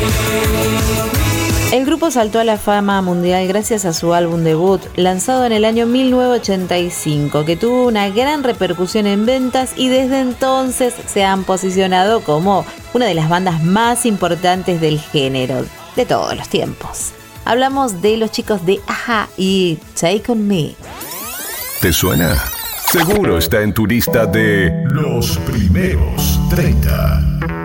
El grupo saltó a la fama mundial gracias a su álbum debut, lanzado en el año 1985, que tuvo una gran repercusión en ventas y desde entonces se han posicionado como una de las bandas más importantes del género de todos los tiempos. Hablamos de los chicos de A.H.A. y Take On Me. ¿Te suena? Seguro está en tu lista de los primeros 30.